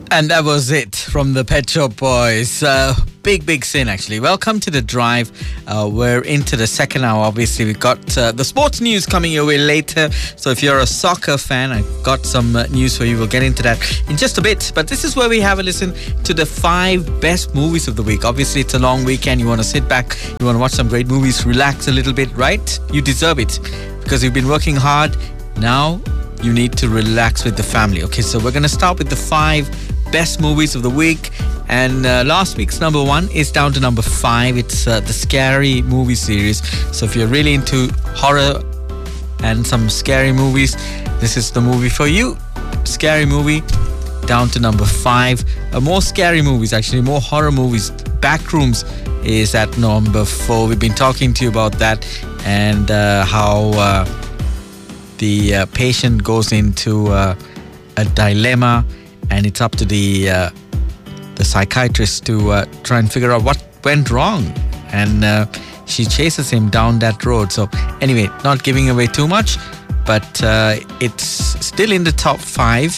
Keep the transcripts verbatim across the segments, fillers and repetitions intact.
And that was it from the Pet Shop Boys. Uh, big, big sin, actually. Welcome to The Drive. Uh, we're into the second hour. Obviously, we've got uh, the sports news coming your way later. So if you're a soccer fan, I've got some uh, news for you. We'll get into that in just a bit. But this is where we have a listen to the five best movies of the week. Obviously, it's a long weekend. You want to sit back. You want to watch some great movies, relax a little bit, right? You deserve it because you've been working hard. Now you need to relax with the family. Okay, so we're going to start with the five best movies of the week. And uh, last week's number one is down to number five. It's uh, the Scary Movie series. So if you're really into horror and some scary movies, this is the movie for you. Scary Movie, down to number five. Uh, more scary movies, actually, more horror movies. Backrooms is at number four. We've been talking to you about that and uh, how uh, the uh, patient goes into uh, a dilemma, and it's up to the uh, the psychiatrist to uh, try and figure out what went wrong, and uh, she chases him down that road. So anyway, not giving away too much, but uh, it's still in the top five.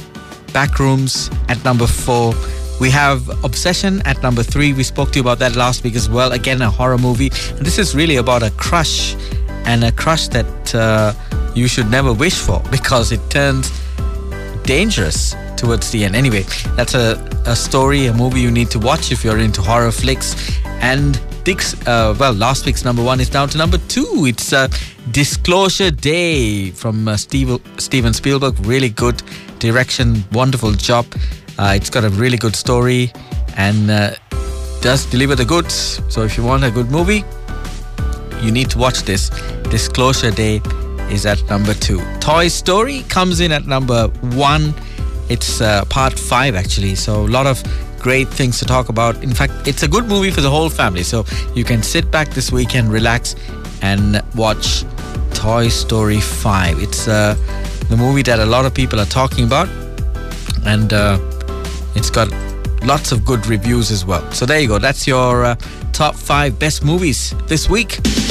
Backrooms at number four. We have Obsession at number three. We spoke to you about that last week as well. Again, a horror movie. And this is really about a crush, and a crush that uh, you should never wish for because it turns dangerous towards the end. Anyway, that's a, a story, a movie you need to watch if you're into horror flicks. And Dick's, uh, well, last week's number one is down to number two. It's uh, Disclosure Day from uh, Steve, Steven Spielberg. Really good direction, wonderful job. Uh, it's got a really good story and uh, does deliver the goods. So if you want a good movie, you need to watch this. Disclosure Day is at number two. Toy Story comes in at number one. It's uh, part five, actually. So a lot of great things to talk about. In fact, it's a good movie for the whole family. So you can sit back this weekend, relax, and watch Toy Story five. It's uh, the movie that a lot of people are talking about. And uh, it's got lots of good reviews as well. So there you go. That's your uh, top five best movies this week.